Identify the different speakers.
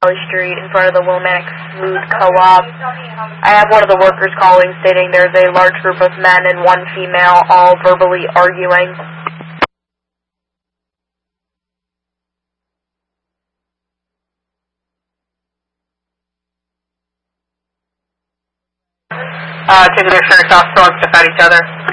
Speaker 1: Street in front of the Willimantic Smooth Co-op. I have one of the workers calling stating there's a large group of men and one female all verbally arguing.
Speaker 2: Taking their shirts off so as to fight each other.